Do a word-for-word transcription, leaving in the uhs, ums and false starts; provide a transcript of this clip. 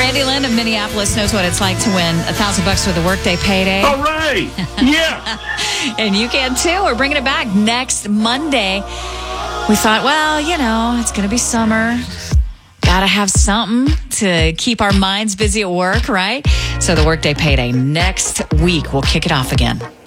Andy Lynn of Minneapolis knows what it's like to win a thousand bucks for the workday payday. All right. Yeah. And you can too. We're bringing it back next Monday. We thought, well, you know, it's going to be summer. Got to have something to keep our minds busy at work, right? So the workday payday next week. We'll kick it off again.